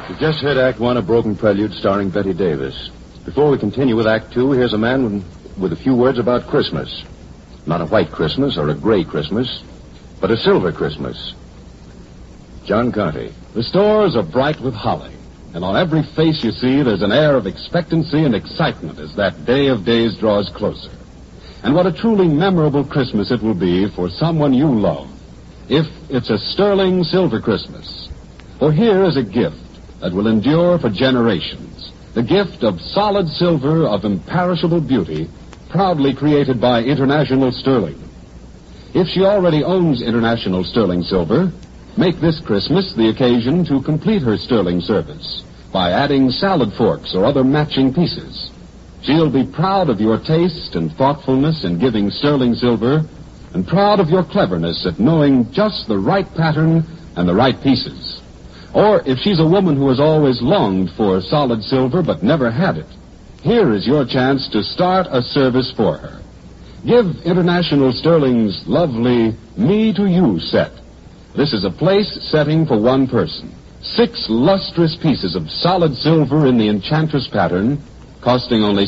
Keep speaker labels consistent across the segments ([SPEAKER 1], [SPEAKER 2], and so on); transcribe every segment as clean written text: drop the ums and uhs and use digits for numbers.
[SPEAKER 1] You've just heard Act One of Broken Prelude starring Betty Davis. Before we continue with Act Two, here's a man with a few words about Christmas. Not a white Christmas or a gray Christmas, but a silver Christmas. John Conte.
[SPEAKER 2] The stores are bright with holly, and on every face you see there's an air of expectancy and excitement as that day of days draws closer. And what a truly memorable Christmas it will be for someone you love, if it's a sterling silver Christmas. For here is a gift that will endure for generations, the gift of solid silver of imperishable beauty, proudly created by International Sterling. If she already owns International Sterling Silver, make this Christmas the occasion to complete her sterling service by adding salad forks or other matching pieces. She'll be proud of your taste and thoughtfulness in giving sterling silver, and proud of your cleverness at knowing just the right pattern and the right pieces. Or if she's a woman who has always longed for solid silver but never had it, here is your chance to start a service for her. Give International Sterling's lovely Me to You set. This is a place setting for one person. 6 lustrous pieces of solid silver in the Enchantress pattern, costing only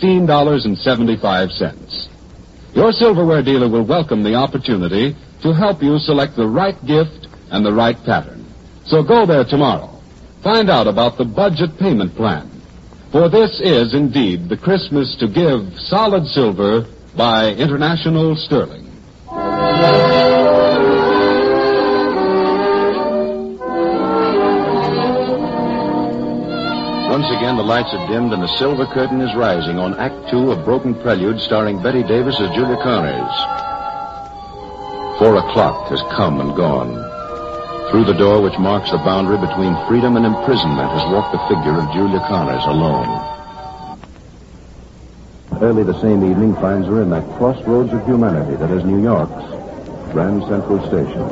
[SPEAKER 2] $16.75. Your silverware dealer will welcome the opportunity to help you select the right gift and the right pattern. So go there tomorrow. Find out about the budget payment plan. For this is indeed the Christmas to give solid silver by International Sterling.
[SPEAKER 1] Once again, the lights are dimmed and the silver curtain is rising on Act Two of Broken Prelude starring Betty Davis as Julia Connors. 4 o'clock has come and gone. Through the door which marks the boundary between freedom and imprisonment has walked the figure of Julia Connors alone. Early the same evening finds her in that crossroads of humanity that is New York's Grand Central Station.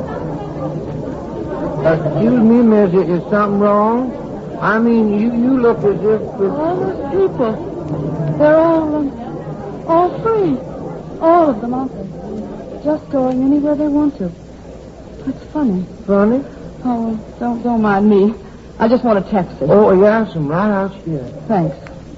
[SPEAKER 3] Excuse me, miss, is something wrong? I mean, you look as if...
[SPEAKER 4] All those people, they're all free. All of them, aren't they? Just going anywhere they want to. It's funny.
[SPEAKER 3] Funny?
[SPEAKER 4] Oh, don't mind me. I just want a taxi.
[SPEAKER 3] Oh, yes, I'm right out here.
[SPEAKER 4] Thanks.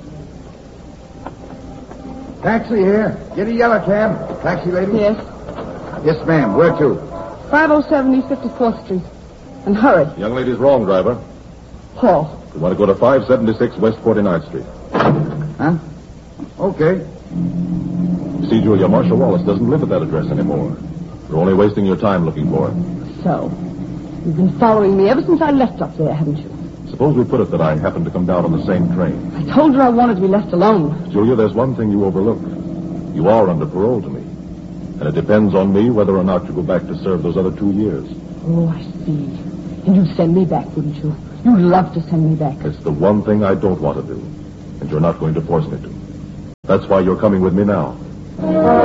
[SPEAKER 5] Taxi here. Get a yellow cab. Taxi, lady?
[SPEAKER 4] Yes.
[SPEAKER 5] Yes, ma'am. Where to?
[SPEAKER 4] 507 East 54th Street. And hurry.
[SPEAKER 6] Young lady's wrong, driver.
[SPEAKER 4] Paul.
[SPEAKER 6] You want to go to 576 West 49th Street.
[SPEAKER 5] Huh? Okay.
[SPEAKER 6] You see, Julia, Marshal Wallace doesn't live at that address anymore. You're only wasting your time looking for it.
[SPEAKER 4] So, you've been following me ever since I left up there, haven't you?
[SPEAKER 6] Suppose we put it that I happened to come down on the same train.
[SPEAKER 4] I told you I wanted to be left alone.
[SPEAKER 6] Julia, there's one thing you overlook. You are under parole to me. And it depends on me whether or not you go back to serve those other 2 years.
[SPEAKER 4] Oh, I see. And you'd send me back, wouldn't you? You'd love to send me back.
[SPEAKER 6] It's the one thing I don't want to do. And you're not going to force me to. That's why you're coming with me now.